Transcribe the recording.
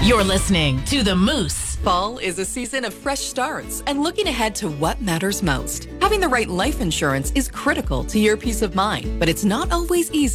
You're listening to The Moose. Fall is a season of fresh starts and looking ahead to what matters most. Having the right life insurance is critical to your peace of mind, but it's not always easy.